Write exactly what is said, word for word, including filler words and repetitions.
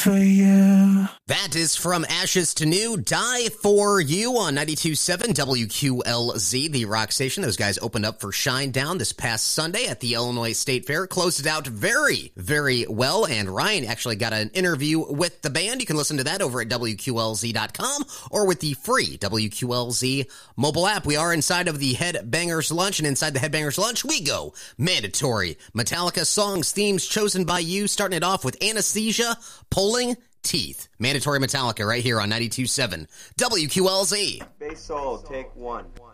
for you. That is from Ashes to New, Die For You on ninety-two point seven W Q L Z, the rock station. Those guys opened up for Shinedown this past Sunday at the Illinois State Fair. Closed it out very, very well, and Ryan actually got an interview with the band. You can listen to that over at W Q L Z dot com or with the free W Q L Z mobile app. We are inside of the Headbangers Lunch, and inside the Headbangers Lunch, we go mandatory Metallica songs, themes chosen by you, starting it off with Anesthesia, Pulling Teeth. Mandatory Metallica right here on ninety-two point seven W Q L Z. Bass solo, take one.